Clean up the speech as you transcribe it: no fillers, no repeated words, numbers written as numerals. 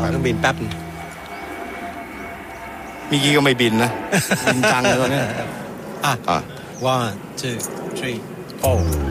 เครื่องบินแป๊บมีกี้ก็ไม่บินนะ บินจังเลยตอนนี้ 1 2 3 4